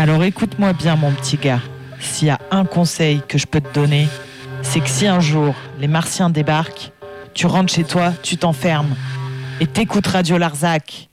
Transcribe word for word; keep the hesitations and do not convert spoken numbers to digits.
Alors écoute-moi bien mon petit gars, s'il y a un conseil que je peux te donner, c'est que si un jour les Martiens débarquent, tu rentres chez toi, tu t'enfermes et t'écoutes Radio Larzac.